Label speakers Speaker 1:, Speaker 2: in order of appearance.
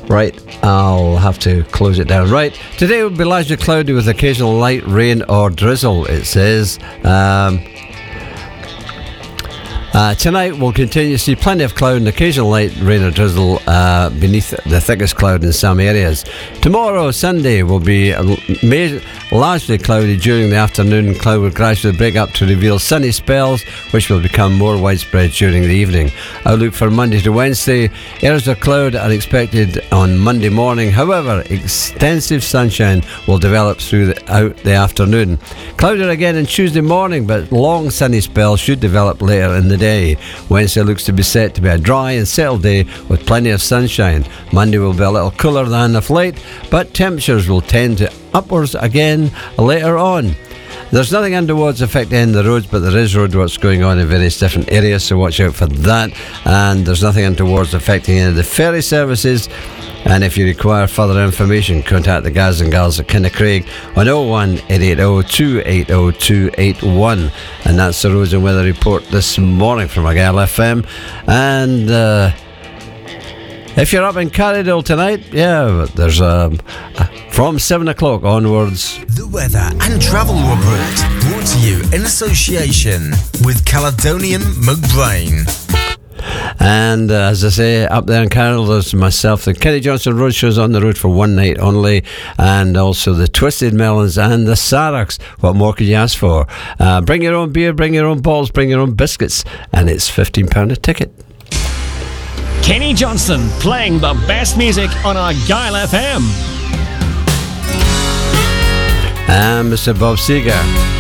Speaker 1: Right, I'll have to close it down. Right, today will be largely cloudy with occasional light rain or drizzle, it says. Tonight we'll continue to see plenty of cloud and occasional light rain or drizzle beneath the thickest cloud in some areas. Tomorrow, Sunday, will be largely cloudy during the afternoon. Cloud will gradually break up to reveal sunny spells, which will become more widespread during the evening. Outlook for Monday to Wednesday. Areas of cloud are expected on Monday morning. However, extensive sunshine will develop throughout the afternoon. Cloudy again on Tuesday morning, but long sunny spells should develop later in the day. Wednesday looks to be set to be a dry and settled day with plenty of sunshine. Monday will be a little cooler than of late, but temperatures will tend to upwards again later on. There's nothing underwards affecting the roads, but there is roadworks going on in various different areas, so watch out for that. And there's nothing underwards affecting any of the ferry services. And if you require further information, contact the guys and girls at Kinnacraig on 01880 280 281. And that's the roads and weather report this morning from Argyll FM. And if you're up in Carrydale tonight, there's from 7 o'clock onwards.
Speaker 2: The weather and travel report brought to you in association with Caledonian McBrain.
Speaker 1: And as I say, up there in Carroll, there's myself. The Kenny Johnson Roadshow's on the road for one night only, and also the Twisted Melons and the Saraks. What more could you ask for? Bring your own beer, bring your own balls, bring your own biscuits, and it's £15 a ticket.
Speaker 3: Kenny Johnston playing the best music on Argyll FM.
Speaker 1: And Mr. Bob Seger.